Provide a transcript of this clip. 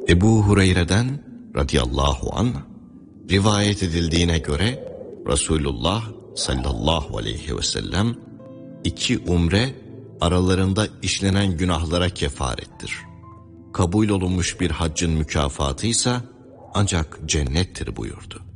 Ebu Hureyre'den radıyallahu anh rivayet edildiğine göre Resulullah sallallahu aleyhi ve sellem 2 umre aralarında işlenen günahlara kefarettir. Kabul olunmuş bir haccın mükafatı ise ancak cennettir buyurdu.